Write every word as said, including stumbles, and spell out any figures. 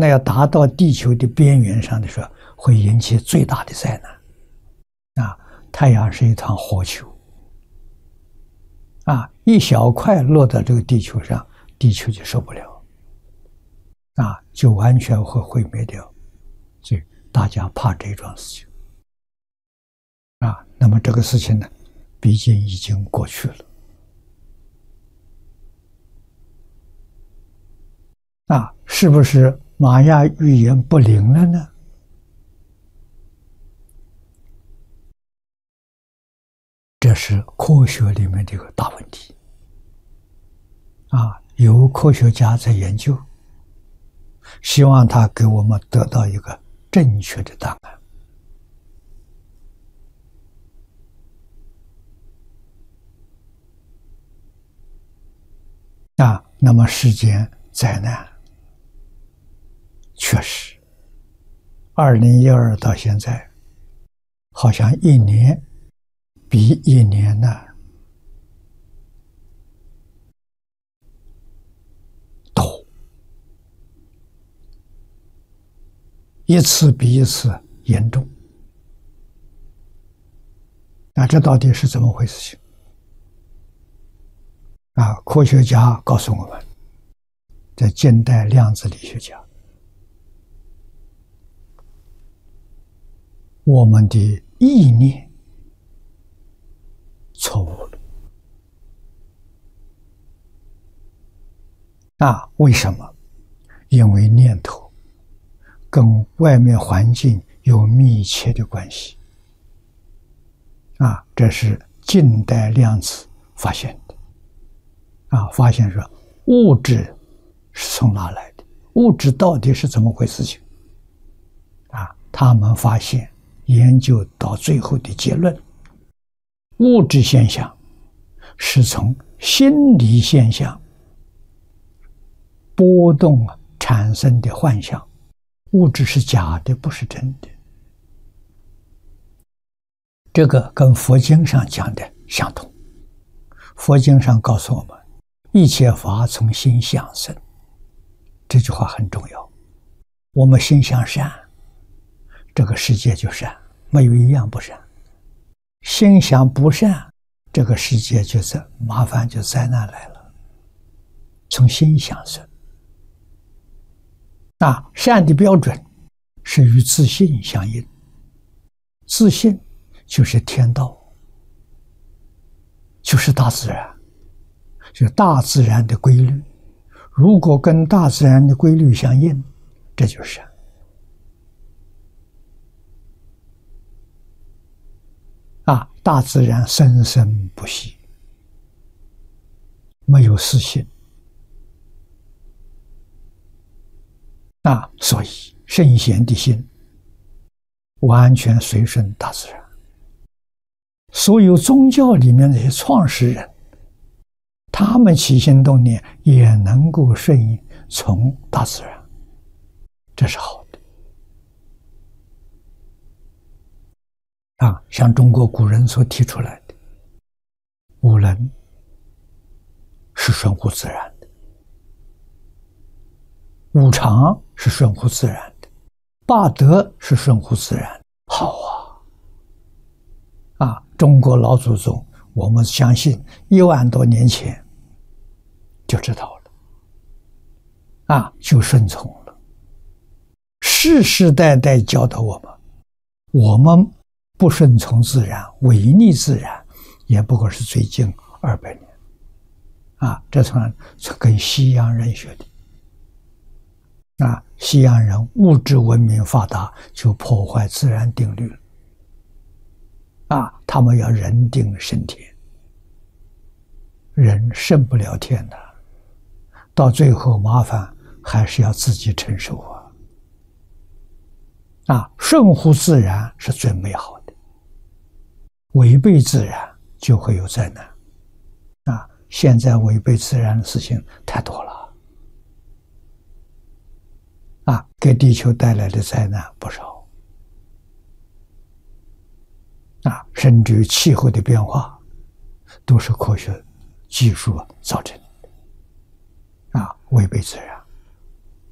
那要达到地球的边缘上的时候，会引起最大的灾难。啊，太阳是一团火球，啊，一小块落到这个地球上，地球就受不了，啊，就完全会毁灭掉。所以大家怕这桩事情。啊，那么这个事情呢，毕竟已经过去了。啊，是不是玛雅预言不灵了呢？这是科学里面的一个大问题。啊，有科学家在研究，希望他给我们得到一个正确的答案。啊，那么世间灾难确实，二零一二到现在，好像一年比一年呢多，一次比一次严重。那这到底是怎么回事情？啊，科学家告诉我们，在近代量子力学家，我们的意念错误了。啊，为什么？因为念头跟外面环境有密切的关系。啊，这是近代量子发现的。啊，发现说物质是从哪来的？物质到底是怎么回事情？啊，他们发现研究到最后的结论，物质现象是从心理现象波动产生的幻象，物质是假的，不是真的。这个跟佛经上讲的相同。佛经上告诉我们，一切法从心想生，这句话很重要。我们心想善，这个世界就善，没有一样不善。心想不善，这个世界就是麻烦，就灾难来了。从心想生。啊，善的标准是与自信相应，自信就是天道，就是大自然。就大自然的规律，如果跟大自然的规律相应，这就是善。啊，大自然生生不息，没有私心。啊，所以圣贤的心完全随顺大自然。所有宗教里面那些创始人，他们起心动念也能够顺应从大自然，这是好的。啊，像中国古人所提出来的五伦是顺乎自然的，五常是顺乎自然的，八德是顺乎自然的。好啊！啊，中国老祖宗，我们相信一万多年前就知道了，啊，就顺从了，世世代代教导我们，我们不顺从自然，违逆自然，也不过是最近二百年，啊，这算是跟西洋人学的，啊，西洋人物质文明发达，就破坏自然定律了，啊，他们要人定胜天，人胜不了天的。到最后麻烦还是要自己承受啊！啊，顺乎自然是最美好的，违背自然就会有灾难。啊，现在违背自然的事情太多了，啊，给地球带来的灾难不少。啊，甚至于气候的变化，都是科学技术造成的。啊，违背自然。